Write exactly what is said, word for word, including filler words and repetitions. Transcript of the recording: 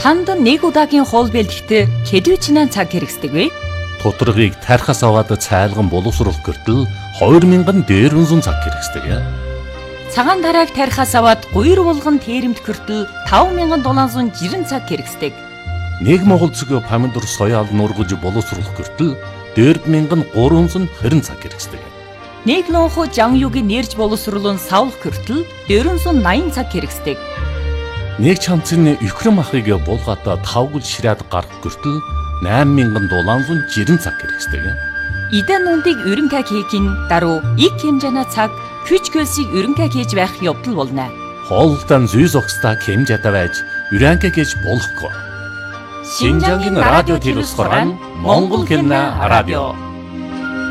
Танд нэг удаагийн хоол бэлтгэхдээ хэдвэчнээ цаг хэрэгсдэг вэ? Тутаргыг тархаас аваад цайлган боловсруулах гэртэл хоёр мянган дээрвэнзэн цаг хэрэгсдэг. Цагаан тарааг тархаас аваад гуйр булган тэрэмт гэртэл таван мянган долоонзон жирэн цаг хэрэгсдэг. Нэг монгол цэг помидор соёал нургаж боловсруулах гэртэл дөрв мянган гурванзан хорин цаг хэрэгсдэг. Нэг лонхо жан юугийн нэрж боловсруулан савлах гэртэл дөрвөнзөн наян цаг хэрэгсдэг. Нэг чамцны өхрөн махыг булгаатаа тавгал ширээд гарах гэртэл найман мянган долоонзон жирэн цаг хэрэгсдэг. Идэн нүндийг өрөнгө хийхин даруй их хэмжээний цаг хүч хөлсийг өрөнгө хийж байх явдал болно. Хоолтон зүй зогсдаа хэмжээтэй байж өрөнгө хийж болохгүй. Шинжангийн радио телевиз хорон Монгол хэлний радио.